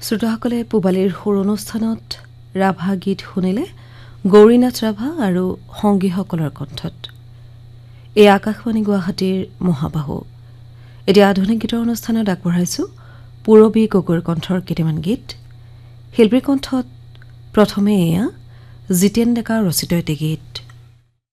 শ্ৰোতাসকলে পূবালীৰ সুৰ অনুষ্ঠানত ৰাভা গীত শুনিলে গৌৰীনাথ ৰাভা আৰু সংগীসকলৰ কণ্ঠত। এই আকাশবাণী গুৱাহাটীৰ মহাবাহু। এতিয়া আধুনিক গীতৰ অনুষ্ঠানত আগবঢ়াইছোঁ পূৰবী গগৈৰ কণ্ঠৰ কেইটামান গীত। শিল্পীৰ কণ্ঠত প্ৰথমে এয়া জিতেন ডেকাৰ ৰচিত এটি গীত।